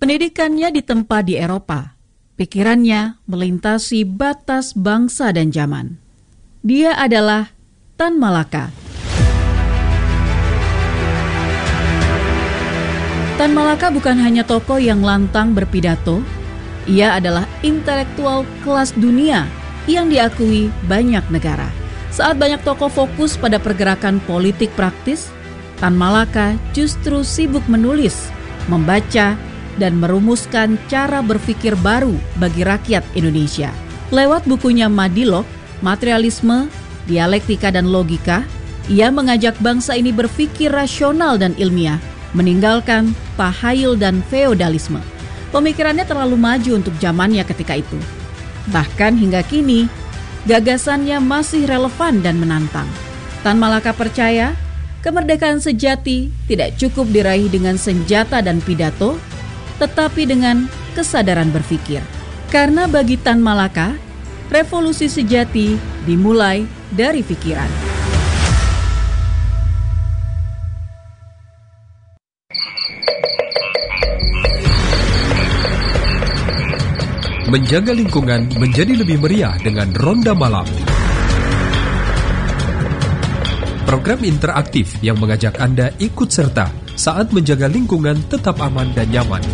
Pendidikannya ditempa di Eropa. Pikirannya melintasi batas bangsa dan zaman. Dia adalah Tan Malaka. Tan Malaka bukan hanya tokoh yang lantang berpidato, ia adalah intelektual kelas dunia yang diakui banyak negara. Saat banyak tokoh fokus pada pergerakan politik praktis, Tan Malaka justru sibuk menulis, membaca, dan merumuskan cara berpikir baru bagi rakyat Indonesia. Lewat bukunya Madilog, Materialisme, Dialektika dan Logika, ia mengajak bangsa ini berpikir rasional dan ilmiah, meninggalkan tahayul dan feodalisme. Pemikirannya terlalu maju untuk zamannya ketika itu. Bahkan hingga kini, gagasannya masih relevan dan menantang. Tan Malaka percaya, kemerdekaan sejati tidak cukup diraih dengan senjata dan pidato, tetapi dengan kesadaran berpikir. Karena bagi Tan Malaka, revolusi sejati dimulai dari pikiran. Menjaga lingkungan menjadi lebih meriah dengan Ronda Malam. Program interaktif yang mengajak Anda ikut serta saat menjaga lingkungan tetap aman dan nyaman.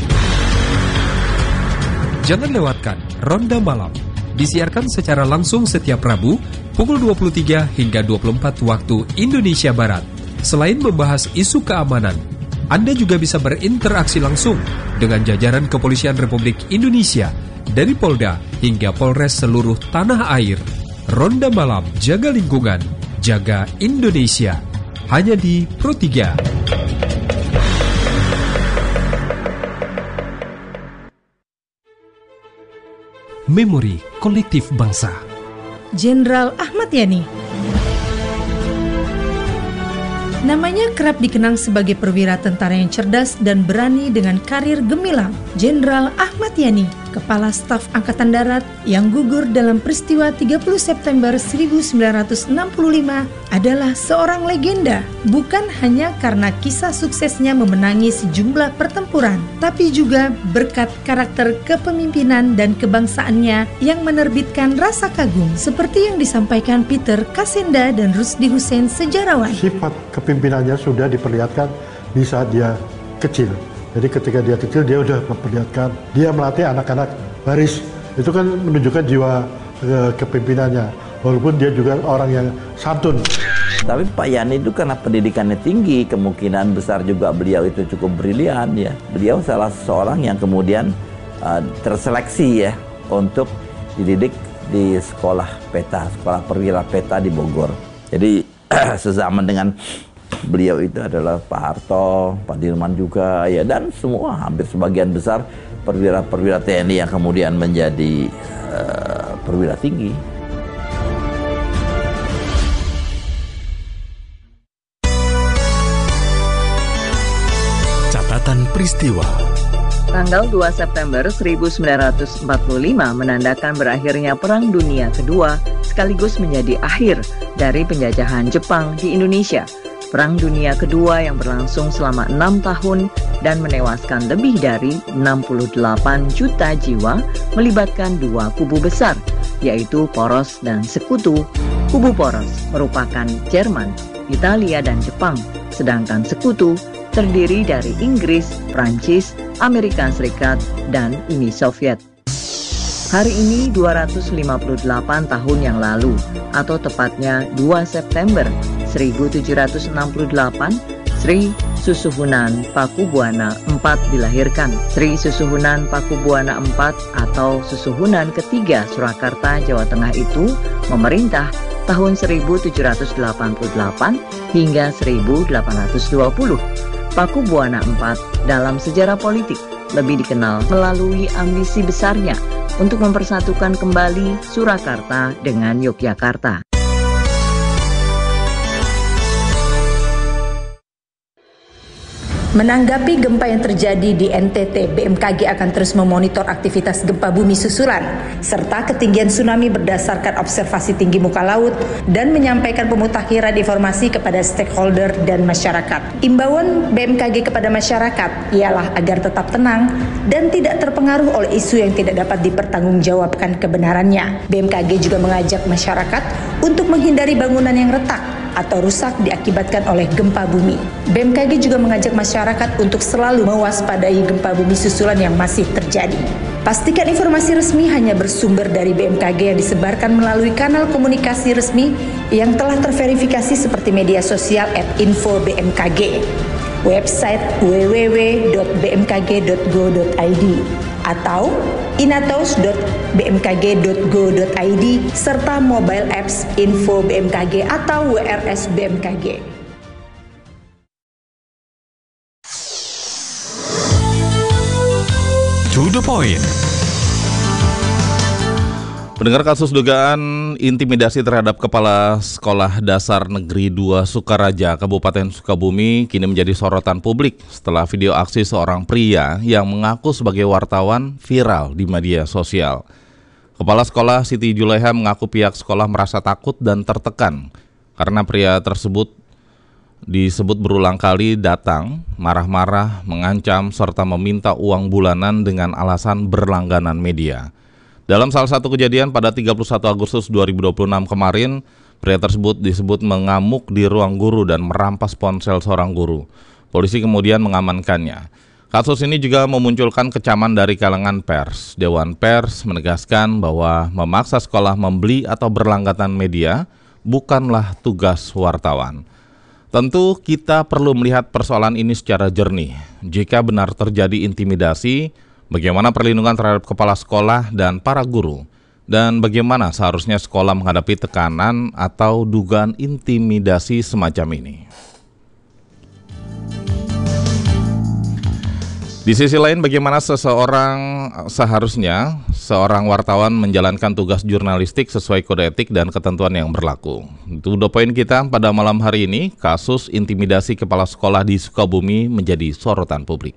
Jangan lewatkan Ronda Malam. Disiarkan secara langsung setiap Rabu pukul 23 hingga 24 waktu Indonesia Barat. Selain membahas isu keamanan, Anda juga bisa berinteraksi langsung dengan jajaran Kepolisian Republik Indonesia dari Polda hingga Polres seluruh tanah air. Ronda Malam, jaga lingkungan, jaga Indonesia. Hanya di Pro 3. Memori Kolektif Bangsa. Jenderal Ahmad Yani. Namanya kerap dikenang sebagai perwira tentara yang cerdas dan berani dengan karir gemilang. Jenderal Ahmad Yani, Kepala Staf Angkatan Darat yang gugur dalam peristiwa 30 September 1965 adalah seorang legenda, bukan hanya karena kisah suksesnya memenangi sejumlah pertempuran, tapi juga berkat karakter kepemimpinan dan kebangsaannya yang menerbitkan rasa kagum, seperti yang disampaikan Peter Kasenda dan Rusdi Hussein, sejarawan. Sifat kepimpinannya sudah diperlihatkan di saat dia kecil. Jadi ketika dia kecil dia sudah memperlihatkan, dia melatih anak-anak baris. Itu kan menunjukkan jiwa kepimpinannya. Walaupun dia juga orang yang santun. Tapi Pak Yani itu karena pendidikannya tinggi, kemungkinan besar juga beliau itu cukup brilian ya. Beliau salah seorang yang kemudian terseleksi ya untuk dididik di sekolah PETA, sekolah perwira PETA di Bogor. Jadi sezaman dengan beliau itu adalah Pak Harto, Pak Dirman juga ya, dan semua hampir sebagian besar perwira-perwira TNI yang kemudian menjadi perwira tinggi. Catatan peristiwa. Tanggal 2 September 1945 menandakan berakhirnya Perang Dunia Kedua sekaligus menjadi akhir dari penjajahan Jepang di Indonesia. Perang Dunia Kedua yang berlangsung selama 6 tahun dan menewaskan lebih dari 68 juta jiwa melibatkan dua kubu besar, yaitu Poros dan Sekutu. Kubu Poros merupakan Jerman, Italia, dan Jepang, sedangkan Sekutu terdiri dari Inggris, Prancis, Amerika Serikat, dan Uni Soviet. Hari ini 258 tahun yang lalu, atau tepatnya 2 September 1768, Sri Susuhunan Pakubuwana IV dilahirkan. Sri Susuhunan Pakubuwana IV atau Susuhunan ketiga Surakarta, Jawa Tengah itu memerintah tahun 1788 hingga 1820. Pakubuwana IV dalam sejarah politik lebih dikenal melalui ambisi besarnya untuk mempersatukan kembali Surakarta dengan Yogyakarta. Menanggapi gempa yang terjadi di NTT, BMKG akan terus memonitor aktivitas gempa bumi susulan serta ketinggian tsunami berdasarkan observasi tinggi muka laut dan menyampaikan pemutakhiran informasi kepada stakeholder dan masyarakat. Imbauan BMKG kepada masyarakat ialah agar tetap tenang dan tidak terpengaruh oleh isu yang tidak dapat dipertanggungjawabkan kebenarannya. BMKG juga mengajak masyarakat untuk menghindari bangunan yang retak atau rusak diakibatkan oleh gempa bumi. BMKG juga mengajak masyarakat untuk selalu mewaspadai gempa bumi susulan yang masih terjadi. Pastikan informasi resmi hanya bersumber dari BMKG yang disebarkan melalui kanal komunikasi resmi yang telah terverifikasi seperti media sosial @info-bmkg, website www.bmkg.go.id atau inatos.bmkg.go.id serta mobile apps Info BMKG atau WRS BMKG. To the point. Pendengar, kasus dugaan intimidasi terhadap Kepala Sekolah Dasar Negeri 2 Sukaraja, Kabupaten Sukabumi kini menjadi sorotan publik setelah video aksi seorang pria yang mengaku sebagai wartawan viral di media sosial. Kepala Sekolah Siti Juleha mengaku pihak sekolah merasa takut dan tertekan karena pria tersebut disebut berulang kali datang, marah-marah, mengancam, serta meminta uang bulanan dengan alasan berlangganan media. Dalam salah satu kejadian pada 31 Agustus 2026 kemarin, pria tersebut disebut mengamuk di ruang guru dan merampas ponsel seorang guru. Polisi kemudian mengamankannya. Kasus ini juga memunculkan kecaman dari kalangan pers. Dewan Pers menegaskan bahwa memaksa sekolah membeli atau berlangganan media bukanlah tugas wartawan. Tentu kita perlu melihat persoalan ini secara jernih. Jika benar terjadi intimidasi, bagaimana perlindungan terhadap kepala sekolah dan para guru? Dan bagaimana seharusnya sekolah menghadapi tekanan atau dugaan intimidasi semacam ini? Di sisi lain, bagaimana seharusnya seorang wartawan menjalankan tugas jurnalistik sesuai kode etik dan ketentuan yang berlaku? Itu poin kita pada malam hari ini. Kasus intimidasi kepala sekolah di Sukabumi menjadi sorotan publik.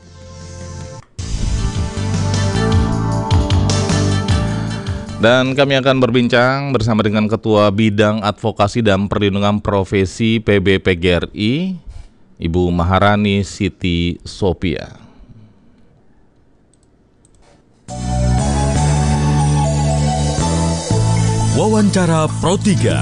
Dan kami akan berbincang bersama dengan Ketua Bidang Advokasi dan Perlindungan Profesi PB-PGRI, Ibu Maharani Siti Sophia. Wawancara Pro 3.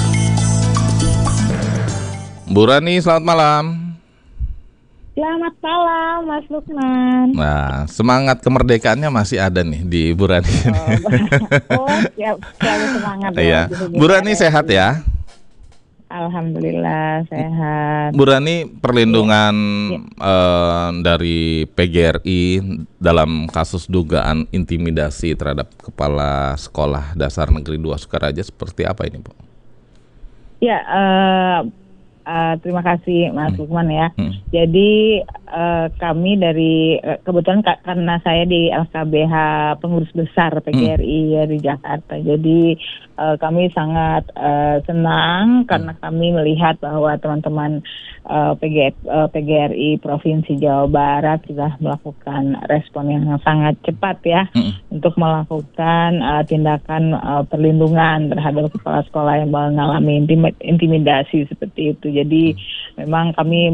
Bu Rani, selamat malam. Selamat malam, Mas Lukman. Nah, semangat kemerdekaannya masih ada nih di Bu Rani. Siap, selalu semangat. Iya. Bu Rani sehat ya? Alhamdulillah sehat. Bu Rani, perlindungan dari PGRI dalam kasus dugaan intimidasi terhadap Kepala Sekolah Dasar Negeri 2 Sukaraja seperti apa ini, Bu? Ya, terima kasih Mas Lukman ya. Jadi kami dari kebetulan karena saya di LKBH pengurus besar PGRI ya di Jakarta. Jadi kami sangat senang karena kami melihat bahwa teman-teman PGRI Provinsi Jawa Barat sudah melakukan respon yang sangat cepat ya untuk melakukan tindakan perlindungan terhadap kepala sekolah yang mengalami intimidasi seperti itu. Jadi memang kami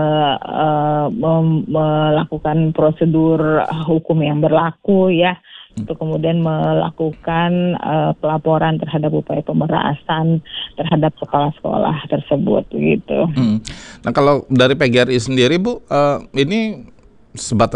melakukan prosedur hukum yang berlaku ya untuk kemudian melakukan pelaporan terhadap upaya pemerasan terhadap kepala sekolah tersebut gitu. Nah, kalau dari PGRI sendiri, Bu, ini sebatas